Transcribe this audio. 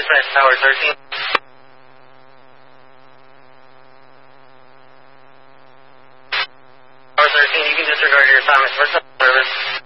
Dispatch Tower 13. Tower 13, you can disregard your assignment for service.